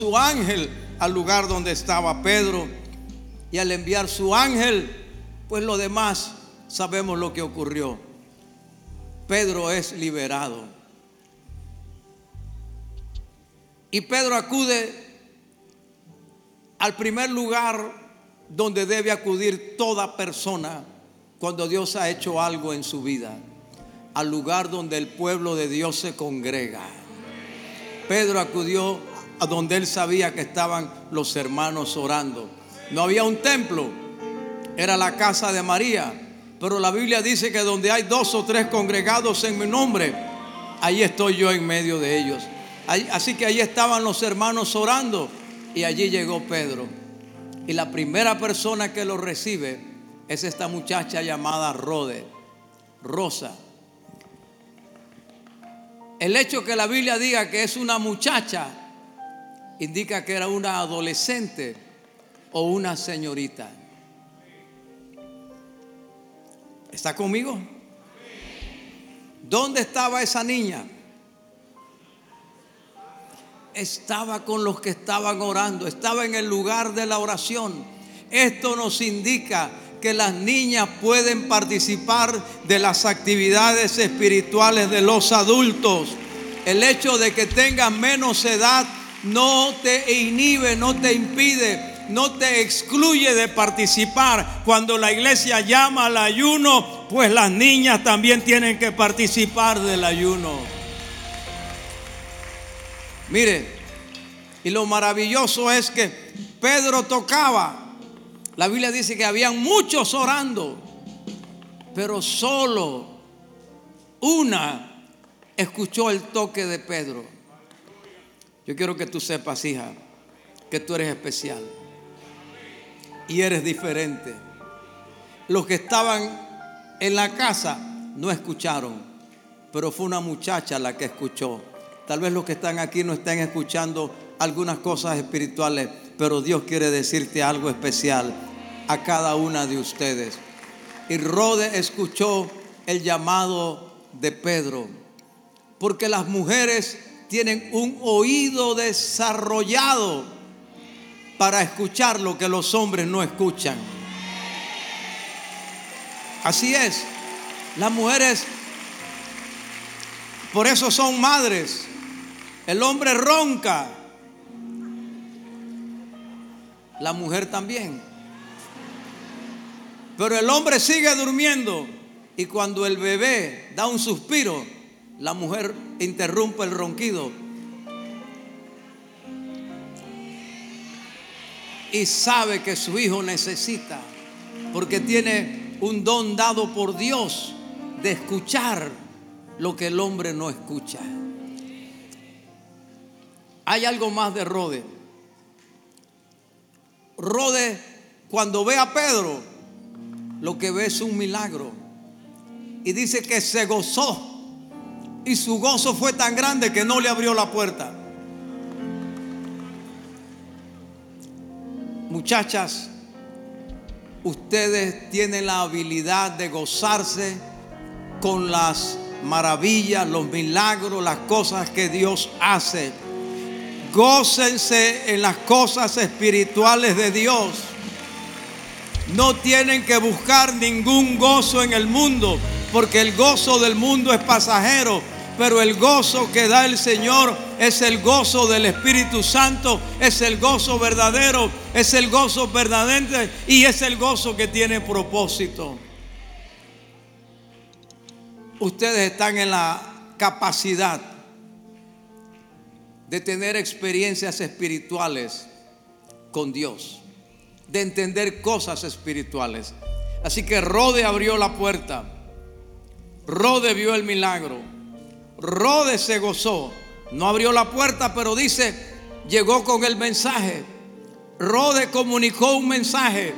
su ángel al lugar donde estaba Pedro, y al enviar su ángel, pues lo demás sabemos lo que ocurrió. Pedro es liberado y Pedro acude al primer lugar donde debe acudir toda persona cuando Dios ha hecho algo en su vida, al lugar donde el pueblo de Dios se congrega. Pedro acudió a donde él sabía que estaban los hermanos orando. No había un templo, era la casa de María, pero la Biblia dice que donde hay 2 o 3 congregados en mi nombre, ahí estoy yo en medio de ellos. Así que ahí estaban los hermanos orando, y allí llegó Pedro. Y la primera persona que lo recibe es esta muchacha llamada Rosa. El hecho que la Biblia diga que es una muchacha indica que era una adolescente o una señorita. ¿Está conmigo? ¿Dónde estaba esa niña? Estaba con los que estaban orando, estaba en el lugar de la oración. Esto nos indica que las niñas pueden participar de las actividades espirituales de los adultos. El hecho de que tengas menos edad no te inhibe, no te impide, no te excluye de participar. Cuando la iglesia llama al ayuno, pues las niñas también tienen que participar del ayuno. Mire, y lo maravilloso es que Pedro tocaba. La Biblia dice que habían muchos orando, pero solo una escuchó el toque de Pedro. Yo quiero que tú sepas, hija, que tú eres especial y eres diferente. Los que estaban en la casa no escucharon, pero fue una muchacha la que escuchó. Tal vez los que están aquí no estén escuchando algunas cosas espirituales, pero Dios quiere decirte algo especial a cada una de ustedes. Y Rode escuchó el llamado de Pedro, porque las mujeres tienen un oído desarrollado para escuchar lo que los hombres no escuchan. Así es, las mujeres por eso son madres. El hombre ronca, la mujer también, pero el hombre sigue durmiendo, y cuando el bebé da un suspiro, la mujer interrumpe el ronquido y sabe que su hijo necesita, porque tiene un don dado por Dios de escuchar lo que el hombre no escucha. Hay algo más de Rode. Rode, cuando ve a Pedro, lo que ve es un milagro, y dice que se gozó, y su gozo fue tan grande que no le abrió la puerta. Muchachas, ustedes tienen la habilidad de gozarse con las maravillas, los milagros, las cosas que Dios hace. Gócense en las cosas espirituales de Dios. No tienen que buscar ningún gozo en el mundo, porque el gozo del mundo es pasajero, pero el gozo que da el Señor es el gozo del Espíritu Santo, es el gozo verdadero, es el gozo verdaderamente, y es el gozo que tiene propósito. Ustedes están en la capacidad de tener experiencias espirituales con Dios, de entender cosas espirituales. Así que Rode abrió la puerta, Rode vio el milagro, Rode se gozó. No abrió la puerta, pero dice, llegó con el mensaje. Rode comunicó un mensaje.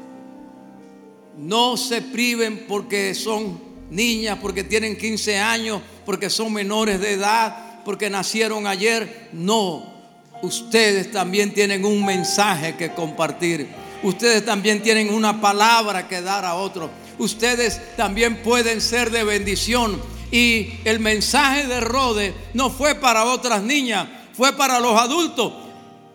No se priven porque son niñas, porque tienen 15 años, porque son menores de edad, porque nacieron ayer. No, ustedes también tienen un mensaje que compartir. Ustedes también tienen una palabra que dar a otros. Ustedes también pueden ser de bendición. Y el mensaje de Rode no fue para otras niñas, fue para los adultos,